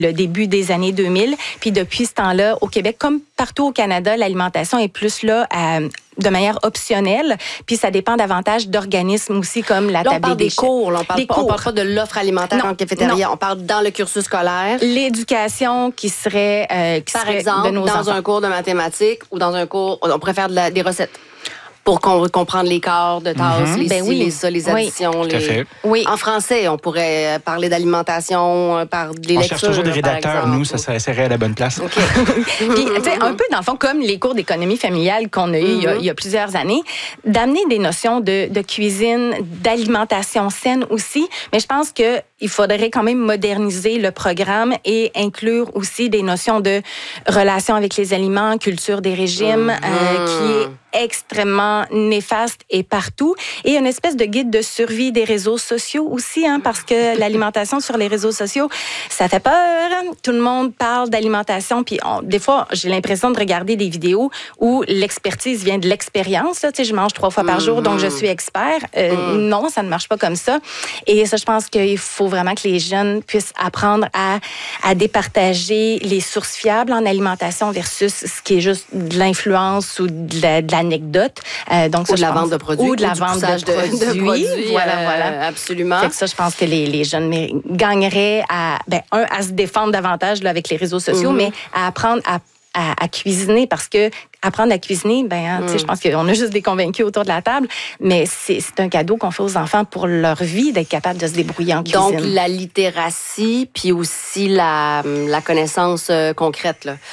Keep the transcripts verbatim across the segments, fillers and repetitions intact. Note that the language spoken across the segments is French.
le début des années deux mille. Puis depuis ce temps-là, au Québec, comme partout au Canada, l'alimentation est plus là à, de manière optionnelle. Puis ça dépend davantage d'organismes aussi, comme la là, table on parle des, des cours. Là, on parle des pas, cours. On parle pas de l'offre alimentaire non, en cafétéria. Non. On parle dans le cursus scolaire. L'éducation qui serait, euh, qui Par serait exemple, de nos dans enfants. un cours de mathématiques ou dans un cours, on pourrait faire de la, des recettes. Pour qu'on comprendre les corps de tasses, mm-hmm. les ben ci, oui. les ça, les additions. Oui. Les... Tout à fait. Oui. En français, on pourrait parler d'alimentation par des on lectures. On cherche toujours des rédacteurs, nous, ça serait à la bonne place. Okay. Puis, tu sais, un peu, dans le fond, comme les cours d'économie familiale qu'on a eu mm-hmm. il, y a, il y a plusieurs années, d'amener des notions de, de cuisine, d'alimentation saine aussi. Mais je pense que il faudrait quand même moderniser le programme et inclure aussi des notions de relation avec les aliments, culture des régimes, mm-hmm. euh, qui est extrêmement néfaste et partout. Et une espèce de guide de survie des réseaux sociaux aussi, hein, parce que l'alimentation sur les réseaux sociaux, ça fait peur. Tout le monde parle d'alimentation, puis on, des fois, j'ai l'impression de regarder des vidéos où l'expertise vient de l'expérience. Tu sais, je mange trois fois par jour, mm-hmm. donc je suis expert. Euh, mm. Non, ça ne marche pas comme ça. Et ça, je pense qu'il faut vraiment que les jeunes puissent apprendre à, à départager les sources fiables en alimentation versus ce qui est juste de l'influence ou de la, de l'anecdote. Euh, donc, ou ça, de la pense, vente de produits. Ou de la vente de, de, produits. de produits. Voilà, euh, voilà. Absolument. Fait que ça, je pense que les, les jeunes gagneraient à, ben, un, à se défendre davantage là, avec les réseaux sociaux, mm-hmm. mais à apprendre à, à, à cuisiner parce que apprendre à cuisiner, ben, hein, mm. je pense qu'on a juste des convaincus autour de la table, mais c'est, c'est un cadeau qu'on fait aux enfants pour leur vie, d'être capable de se débrouiller en cuisine. Donc, la littératie, puis aussi la, la connaissance euh, concrète, là,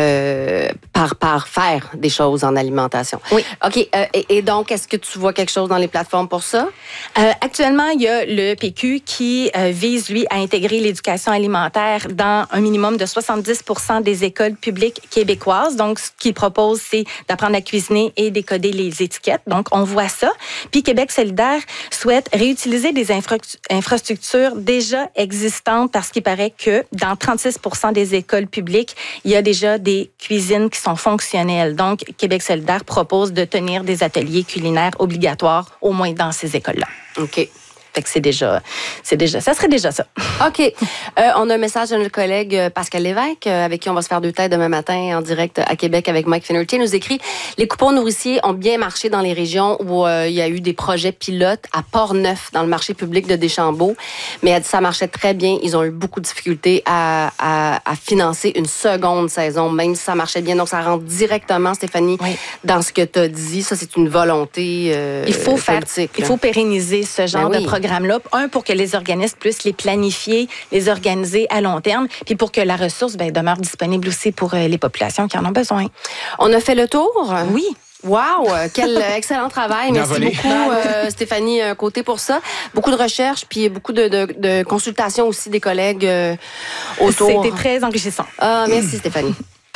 euh, par, par faire des choses en alimentation. Oui. OK. Euh, et, et donc, est-ce que tu vois quelque chose dans les plateformes pour ça? Euh, actuellement, il y a le P Q qui euh, vise, lui, à intégrer l'éducation alimentaire dans un minimum de soixante-dix pour cent des écoles publiques québécoises. Donc, ce qu'il propose, c'est d'apprendre à cuisiner et décoder les étiquettes. Donc, on voit ça. Puis, Québec solidaire souhaite réutiliser des infra- infrastructures déjà existantes parce qu'il paraît que dans trente-six pour cent des écoles publiques, il y a déjà des cuisines qui sont fonctionnelles. Donc, Québec solidaire propose de tenir des ateliers culinaires obligatoires, au moins dans ces écoles-là. OK. Fait que c'est déjà, c'est déjà, ça serait déjà ça. OK. Euh, on a un message de notre collègue Pascal Lévesque, avec qui on va se faire deux têtes demain matin en direct à Québec avec Mike Finnerty. Il nous écrit « Les coupons nourriciers ont bien marché dans les régions où euh, il y a eu des projets pilotes à Port-Neuf, dans le marché public de Deschambault. Mais elle dit ça marchait très bien. Ils ont eu beaucoup de difficultés à, à, à financer une seconde saison, même si ça marchait bien. Donc, ça rentre directement, Stéphanie, oui. dans ce que tu as dit. Ça, c'est une volonté euh, il faut faire, politique. Il faut pérenniser ce genre ben oui. de programme. Là. Un, pour que les organismes puissent les planifier, les organiser à long terme, puis pour que la ressource ben, demeure disponible aussi pour euh, les populations qui en ont besoin. On a fait le tour? Oui. Wow, quel excellent travail. Merci beaucoup, euh, Stéphanie Côté, pour ça. Beaucoup de recherches, puis beaucoup de, de, de consultations aussi des collègues euh, autour. C'était très enrichissant. Ah, merci, Stéphanie.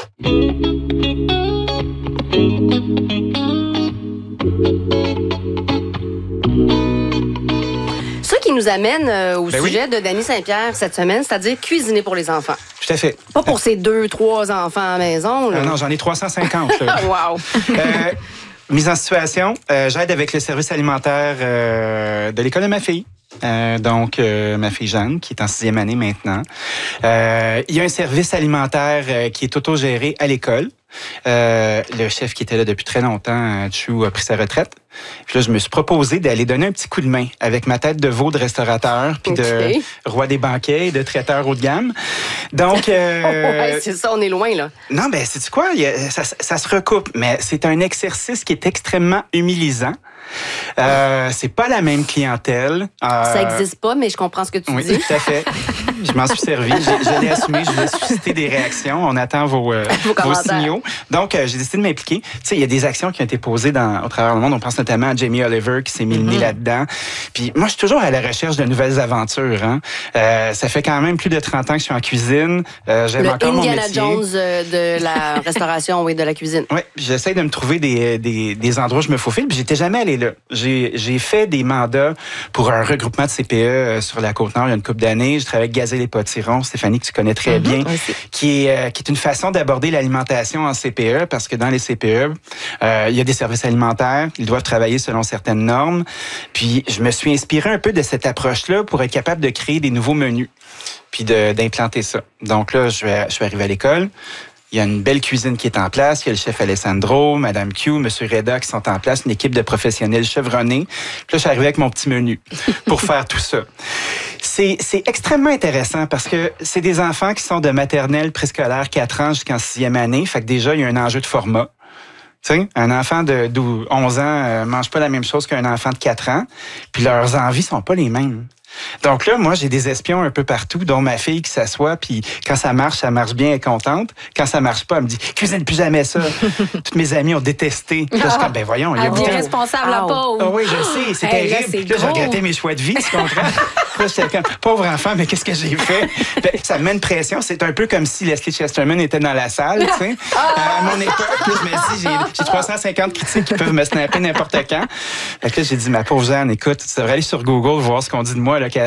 Ce qui nous amène euh, au ben sujet oui. de Dany Saint-Pierre cette semaine, c'est-à-dire cuisiner pour les enfants. Tout à fait. Pas pour ses deux, trois enfants à la maison. Là. Euh, non, j'en ai trois cent cinquante. Wow! Euh, mise en situation, euh, j'aide avec le service alimentaire euh, de l'école de ma fille. Euh, donc, euh, ma fille Jeanne, qui est en sixième année maintenant. Euh, il y a un service alimentaire euh, qui est autogéré à l'école. Euh, le chef qui était là depuis très longtemps, Chou, a pris sa retraite. Puis là, je me suis proposé d'aller donner un petit coup de main avec ma tête de veau de restaurateur, puis okay. de roi des banquets et de traiteur haut de gamme. Donc, euh, ouais, c'est ça, on est loin, là. Non, ben, sais-tu quoi? Il y a, ça, ça se recoupe, mais c'est un exercice qui est extrêmement humilisant. Euh, c'est pas la même clientèle. Euh, ça existe pas, mais je comprends ce que tu oui, dis. Oui, tout à fait. Je m'en suis servi. Je, je l'ai assumé. Je vais susciter des réactions. On attend vos, euh, vos, vos signaux. Donc, euh, j'ai décidé de m'impliquer. Tu sais, il y a des actions qui ont été posées dans, au travers du monde. On pense notamment à Jamie Oliver qui s'est mis le nez mm-hmm. là-dedans. Puis moi, je suis toujours à la recherche de nouvelles aventures. Hein. Euh, ça fait quand même plus de trente ans que je suis en cuisine. Euh, j'aime le encore Indiana mon métier. Jones de la restauration et de la cuisine. Oui, j'essaie de me trouver des, des, des endroits où je me faufile. Puis j'étais jamais allé là. J'ai, j'ai fait des mandats pour un regroupement de C P E sur la Côte-Nord il y a une couple d'années. Je travaille avec Gazelle-les-Potirons, Stéphanie, que tu connais très mm-hmm, bien, aussi. qui est, euh, qui est une façon d'aborder l'alimentation en C P E, parce que dans les C P E, euh, il y a des services alimentaires, ils doivent travailler selon certaines normes. Puis je me suis inspiré un peu de cette approche-là pour être capable de créer des nouveaux menus, puis de, d'implanter ça. Donc là, je vais, je vais arriver à l'école. Il y a une belle cuisine qui est en place. Il y a le chef Alessandro, Madame Q, Monsieur Reda qui sont en place, une équipe de professionnels chevronnés. Puis là, je suis arrivé avec mon petit menu pour faire tout ça. C'est, c'est extrêmement intéressant parce que c'est des enfants qui sont de maternelle préscolaire quatre ans jusqu'en sixième année. Fait que déjà, il y a un enjeu de format. Tu sais, un enfant de onze ans euh, mange pas la même chose qu'un enfant de quatre ans. Puis leurs envies sont pas les mêmes. Donc là, moi, j'ai des espions un peu partout, dont ma fille qui s'assoit, puis quand ça marche, ça marche bien, elle est contente. Quand ça marche pas, elle me dit « Cuisine plus jamais ça! » Toutes mes amis ont détesté. Puis là, je suis comme « Ben voyons, il y a beaucoup... » responsable, la pauvre. Ah oui, je sais, c'est hey, terrible. Là, c'est puis là, j'ai regretté mes choix de vie, tu comprends? Là, j'étais comme « Pauvre enfant, mais qu'est-ce que j'ai fait? » Ben, ça me met une pression. C'est un peu comme si Leslie Chesterman était dans la salle, tu sais. À mon époque, là, je me dis, j'ai, j'ai trois cent cinquante critiques qui peuvent me snapper n'importe quand. Fait que là, j'ai dit « Ma pauvre Jeanne, écoute, tu devrais aller sur Google voir ce qu'on dit de moi à l'occasion. »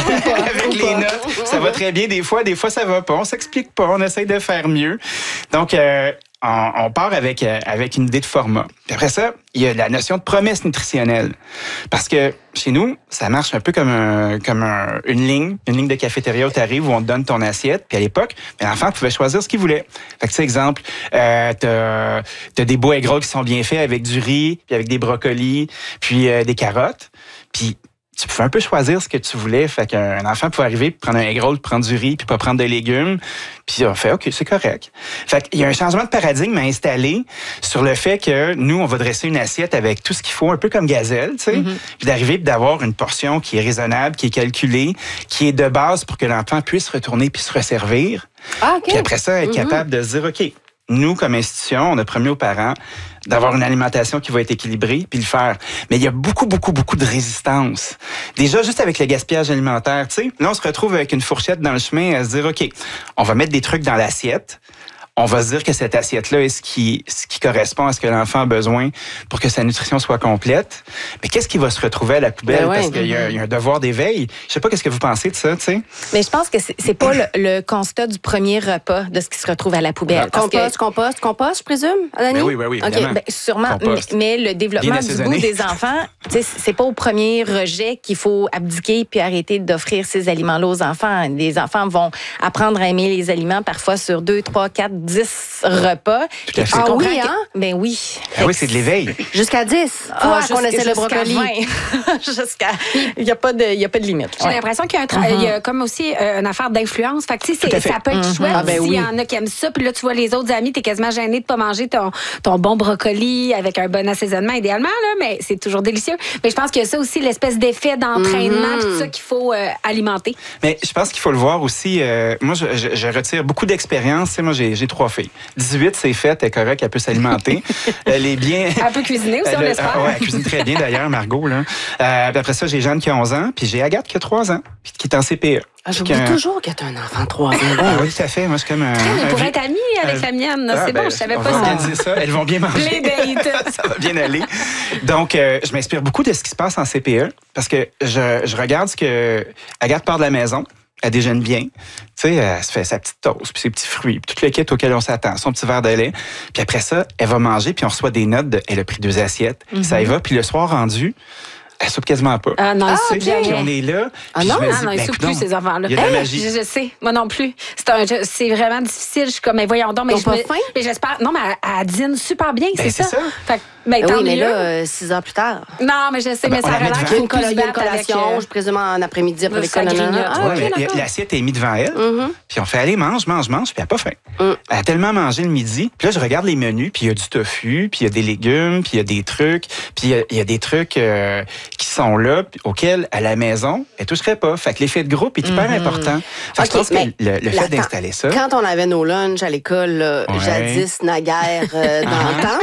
Avec les notes. Ça va très bien des fois, des fois ça va pas. On s'explique pas, on essaye de faire mieux. Donc, euh, on, on part avec, euh, avec une idée de format. Puis après ça, il y a la notion de promesse nutritionnelle. Parce que chez nous, ça marche un peu comme, un, comme un, une ligne, une ligne de cafétéria où tu arrives, où on te donne ton assiette. Puis à l'époque, l'enfant pouvait choisir ce qu'il voulait. Fait que, tu sais, exemple, euh, t'as, t'as des beaux egg rolls qui sont bien faits avec du riz, puis avec des brocolis, puis euh, des carottes. Puis tu pouvais un peu choisir ce que tu voulais. Fait qu'un enfant pouvait arriver, prendre un egg roll, prendre du riz, puis pas prendre de légumes. Puis on fait, OK, c'est correct. Fait qu'il y a un changement de paradigme à installer sur le fait que nous, on va dresser une assiette avec tout ce qu'il faut, un peu comme Gazelle, tu sais. Mm-hmm. Puis d'arriver et d'avoir une portion qui est raisonnable, qui est calculée, qui est de base pour que l'enfant puisse retourner puis se resservir. Ah, okay. Puis après ça, être mm-hmm. capable de se dire, OK, nous, comme institution, on a promis aux parents d'avoir une alimentation qui va être équilibrée, puis le faire. Mais il y a beaucoup, beaucoup, beaucoup de résistance. Déjà, juste avec le gaspillage alimentaire, tu sais, là, on se retrouve avec une fourchette dans le chemin à se dire, OK, on va mettre des trucs dans l'assiette. On va se dire que cette assiette-là est ce qui, ce qui correspond à ce que l'enfant a besoin pour que sa nutrition soit complète. Mais qu'est-ce qui va se retrouver à la poubelle? Ben ouais, parce qu'il y a, il y a un devoir d'éveil. Je sais pas qu'est-ce que vous pensez de ça, tu sais. Mais je pense que c'est, c'est pas le, le constat du premier repas de ce qui se retrouve à la poubelle. Parce compost, que... compost, compost, je présume, Annie? Ben oui, oui, oui, évidemment. Okay, ben, sûrement. Mais, mais le développement du goût des enfants, c'est pas au premier rejet qu'il faut abdiquer puis arrêter d'offrir ces aliments-là aux enfants. Les enfants vont apprendre à aimer les aliments parfois sur deux, trois, quatre, dix repas. Tout à fait. Ah oui, hein? Ben oui. Ah oui, c'est de l'éveil. Jusqu'à dix. Fois ah, qu'on essaie le brocoli. Jusqu'à il n'y a pas de il y a pas de limite. J'ai ouais. l'impression qu'il y a, un tra- uh-huh. il y a comme aussi euh, une affaire d'influence. Fait que tu sais, ça peut être uh-huh. chouette ah, ben s'il oui. y en a qui aiment ça. Puis là, tu vois les autres amis, t'es quasiment gêné de pas manger ton ton bon brocoli avec un bon assaisonnement idéalement là, mais c'est toujours délicieux. Mais je pense qu'il y a ça aussi l'espèce d'effet d'entraînement mm-hmm. tout ça qu'il faut euh, alimenter. Mais je pense qu'il faut le voir aussi. Euh, moi, je, je, je retire beaucoup d'expérience. Tu sais, moi, j'ai, j'ai trois filles. dix-huit, c'est fait, elle est correcte, elle peut s'alimenter. Elle est bien. Elle peut cuisiner aussi, on l'espère. Euh, ouais, elle cuisine très bien d'ailleurs, Margot. Là. Euh, puis après ça, j'ai Jeanne qui a onze ans, puis j'ai Agathe qui a trois ans, puis qui est en C P E. Ah, j'oublie qu'un... toujours que tu as un enfant de trois ans. Ah, oui, tout à fait. Moi, je suis comme un. Elle pourrait être amie avec la mienne. Ah, c'est ben, bon, je savais on pas va ça. organiser ça. Elles vont bien manger. Les dates. Ça va bien aller. Donc, euh, je m'inspire beaucoup de ce qui se passe en C P E parce que je, je regarde ce que Agathe part de la maison. Elle déjeune bien. Tu sais, elle se fait sa petite toast, puis ses petits fruits, puis tout le kit auquel on s'attend, son petit verre de lait. Puis après ça, elle va manger, puis on reçoit des notes de « elle a pris deux assiettes mm-hmm. ». Ça y va, puis le soir rendu, elle soupe quasiment pas. Ah non, ah, okay. Puis on est là. Ah non, ah, non, ils soupent plus, ces enfants-là. Il y a de la magie. Je, je sais, moi non plus. C'est, un, je, c'est vraiment difficile. Je suis comme, mais voyons donc. Mais Ils ont je pas me, faim? Mais j'espère. Non, mais elle, elle dîne super bien, ben, c'est, c'est ça. ça. Fait, ben, oui, tant mais mieux. là, euh, six heures plus tard. Non, mais je sais, ah, ben, mais ça a l'air qu'il faut qu'il y ait une collation, avec, euh, je présume en après-midi après l'école. Ah, ouais, mais l'assiette est mise devant elle. Mm-hmm. Puis on fait, allez, mange, mange, mange. Puis elle n'a pas faim. Mm. Elle a tellement mangé le midi. Puis là, je regarde les menus, puis il y a du tofu, puis il y a des légumes, puis il y a des trucs. Puis il y, y a des trucs euh, qui sont là, auxquels, à la maison, elle ne toucherait pas. Fait que l'effet de groupe est hyper mm-hmm. important. Fait okay, je pense que le, le fait d'installer ça... Quand on avait nos lunchs à l'école, là, ouais. jadis, naguère, euh, dans le temps,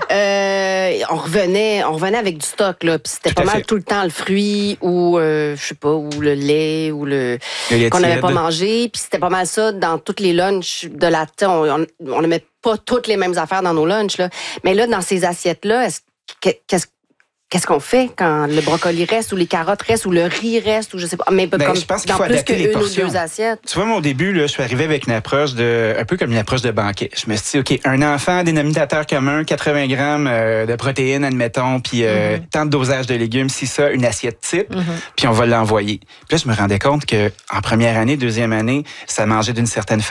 euh, on revenait on revenait avec du stock, là, puis c'était tout pas mal fait. Tout le temps le fruit ou, euh, je sais pas, ou le lait, ou le, le qu'on n'avait pas mangé, puis c'était pas mal ça dans toutes les lunchs de la... On on ne met pas toutes les mêmes affaires dans nos lunchs, là. Mais là, dans ces assiettes-là, est-ce, qu'est-ce qu'est-ce qu'on fait quand le brocoli reste ou les carottes restent ou le riz reste ou je sais pas. Mais ben, comme je pense qu'il dans faut plus adapter les qu'une ou portions. deux assiettes. Tu vois, moi, au début, là, je suis arrivé avec une approche de, un peu comme une approche de banquet. Je me suis dit, OK, un enfant, dénominateur commun, quatre-vingts grammes euh, de protéines, admettons, puis euh, mm-hmm. tant de dosage de légumes, si ça, une assiette type, mm-hmm. puis on va l'envoyer. Puis là, je me rendais compte que en première année, deuxième année, ça mangeait d'une certaine façon.